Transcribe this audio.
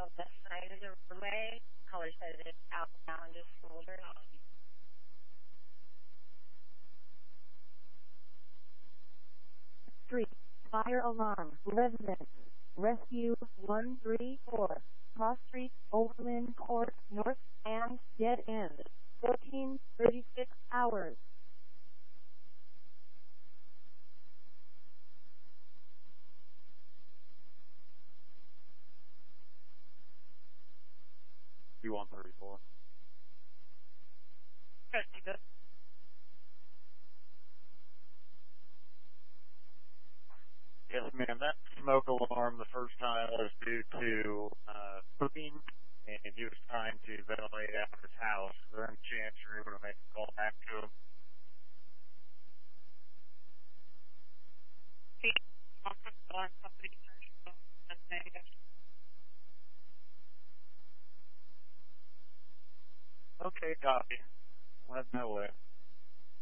on the side of the roadway. Color says it's outbound to Boulder. Street. Fire alarm. Residents. Rescue 134. Cross Street, Overland Court, North, and Dead End. 14:36 hours. B134. Yes, ma'am. That smoke alarm the first time was due to cooking, and he was trying to ventilate out of his house. Is there any chance you're able to make a call back to him? Okay, copy. Let me know later.